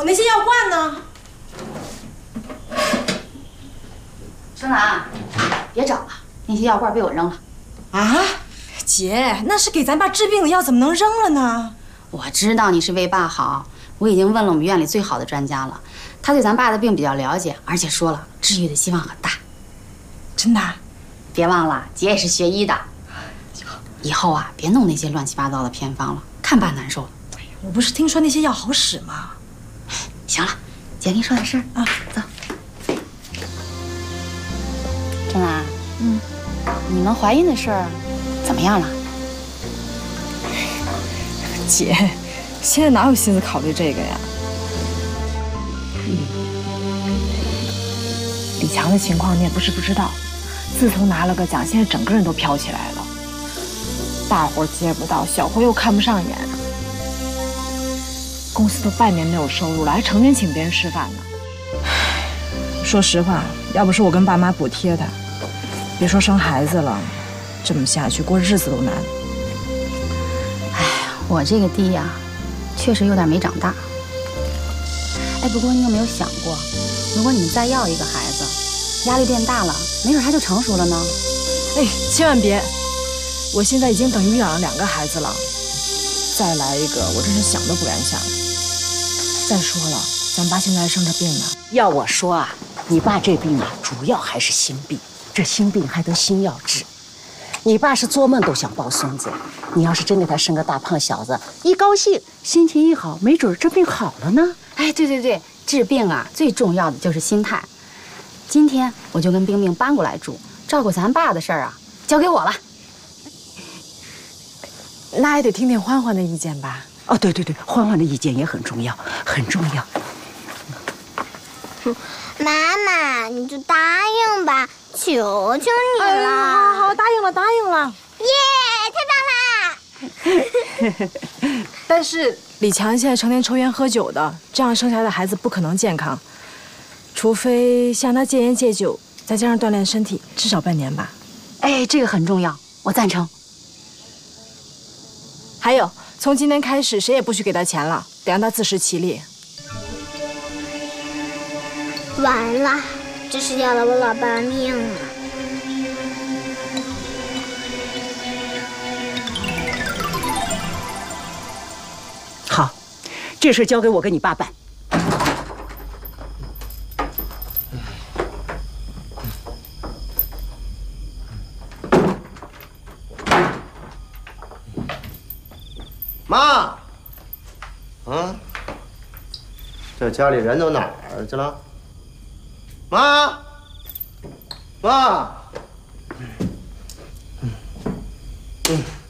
我那些药罐呢？ 春兰，别找了，那些药罐被我扔了。 啊，姐，那是给咱爸治病的药，怎么能扔了呢？ 我知道你是为爸好，我已经问了我们院里最好的专家了，他对咱爸的病比较了解，而且说了治愈的希望很大。 真的？ 别忘了，姐也是学医的。以后啊，别弄那些乱七八糟的偏方了，看爸难受了。 我不是听说那些药好使吗？ 行了，姐跟你说点事儿啊，走。春兰，你们怀孕的事儿怎么样了？ 姐，现在哪有心思考虑这个呀？李强的情况你也不是不知道，自从拿了个奖，现在整个人都飘起来了，大活接不到，小活又看不上眼，公司都半年没有收入了，还成天请别人吃饭呢。说实话，要不是我跟爸妈补贴他，别说生孩子了，这么下去过日子都难。 我这个弟呀，确实有点没长大。哎，不过你有没有想过，如果你们再要一个孩子，压力变大了，没准他就成熟了呢？ 哎，千万别！我现在已经等于养了2个孩子了，再来一个，我真是想都不敢想。再说了，咱爸现在还生着病呢。 要我说啊，你爸这病啊，主要还是心病，这心病还得心药治。你爸是做梦都想抱孙子，你要是真给他生个大胖小子，一高兴，心情一好，没准这病好了呢。 哎，对，治病啊，最重要的就是心态。今天我就跟冰冰搬过来住，照顾咱爸的事儿啊，交给我了。 那也得听听欢欢的意见吧。 哦，对，欢欢的意见也很重要，很重要。 妈妈，你就答应吧，求求你了。 好，答应了。 耶，太棒啦！ 但是李强现在成天抽烟喝酒的，这样生下来的孩子不可能健康，除非像他戒烟戒酒，再加上锻炼身体，至少半年吧。 哎，这个很重要，我赞成。 还有，从今天开始，谁也不许给他钱了，得让他自食其力。 完了，这是要了我老爸命啊！ 好，这事交给我跟你爸办。 妈，这家里人都哪儿去了？妈，妈，